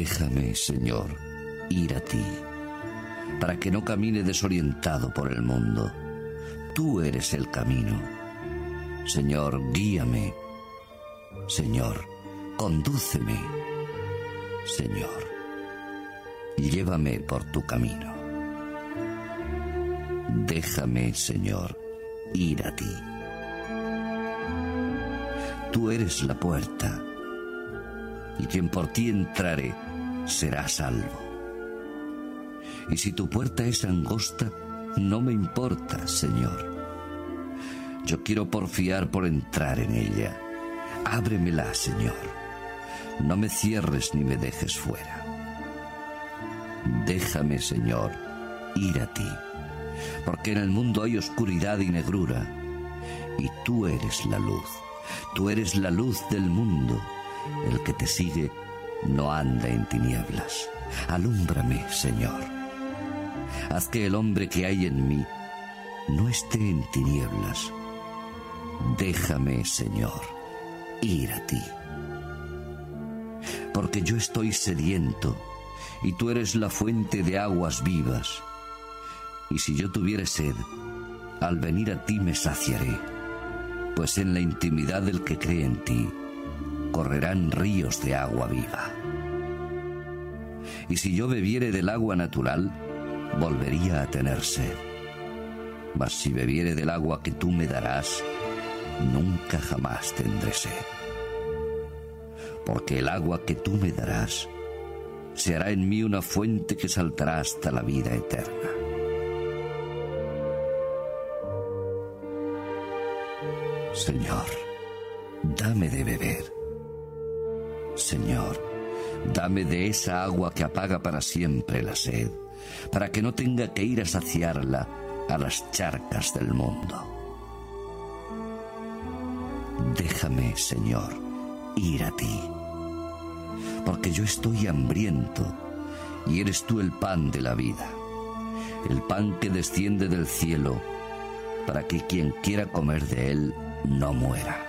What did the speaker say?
Déjame, Señor, ir a ti, para que no camine desorientado por el mundo. Tú eres el camino. Señor, guíame. Señor, condúceme. Señor, llévame por tu camino. Déjame, Señor, ir a ti. Tú eres la puerta, y quien por ti entrare será salvo. Y si tu puerta es angosta, no me importa, Señor. Yo quiero porfiar por entrar en ella. Ábremela, Señor. No me cierres ni me dejes fuera. Déjame, Señor, ir a ti, porque en el mundo hay oscuridad y negrura, y tú eres la luz. Tú eres la luz del mundo. El que te sigue no anda en tinieblas. Alúmbrame, Señor. Haz que el hombre que hay en mí no esté en tinieblas. Déjame, Señor, ir a ti. Porque yo estoy sediento, y tú eres la fuente de aguas vivas. Y si yo tuviere sed, al venir a ti me saciaré, pues en la intimidad del que cree en ti correrán ríos de agua viva. Y si yo bebiere del agua natural, volvería a tener sed. Mas si bebiere del agua que tú me darás, nunca jamás tendré sed. Porque el agua que tú me darás se hará en mí una fuente que saltará hasta la vida eterna. Señor, dame de beber. Señor, dame de esa agua que apaga para siempre la sed, para que no tenga que ir a saciarla a las charcas del mundo. Déjame, Señor, ir a ti, porque yo estoy hambriento y eres tú el pan de la vida, el pan que desciende del cielo, para que quien quiera comer de él no muera.